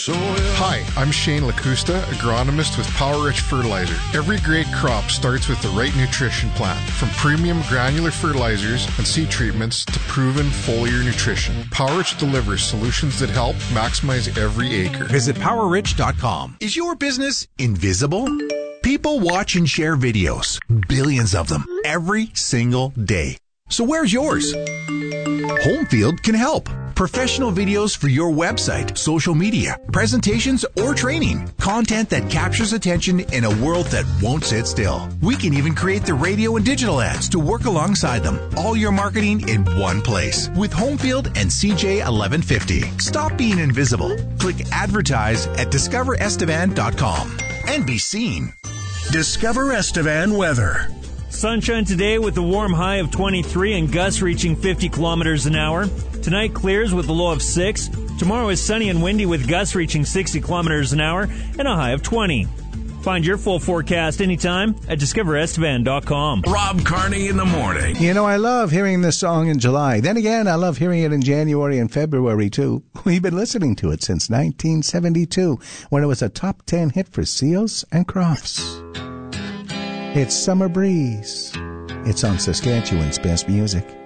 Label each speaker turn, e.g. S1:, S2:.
S1: Hi, I'm Shane LaCusta, agronomist with Power Rich Fertilizer. Every great crop starts with the right nutrition plan. From premium granular fertilizers and seed treatments to proven foliar nutrition, Power Rich delivers solutions that help maximize every acre.
S2: Visit PowerRich.com.
S3: Is your business invisible? People watch and share videos, billions of them, every single day. So where's yours? Homefield can help. Professional videos for your website, social media, presentations, or training. Content that captures attention in a world that won't sit still. We can even create the radio and digital ads to work alongside them. All your marketing in one place. With Homefield and CJ 1150. Stop being invisible. Click advertise at discoverestevan.com and be seen.
S4: Discover Estevan weather.
S5: Sunshine today with a warm high of 23 and gusts reaching 50 kilometers an hour. Tonight clears with a low of 6. Tomorrow is sunny and windy with gusts reaching 60 kilometers an hour and a high of 20. Find your full forecast anytime at discoverestevan.com.
S4: Rob Carney in the morning.
S6: You know, I love hearing this song in July. Then again, I love hearing it in January and February, too. We've been listening to it since 1972, when it was a top 10 hit for Seals and Crofts. It's Summer Breeze. It's on Saskatchewan's best music.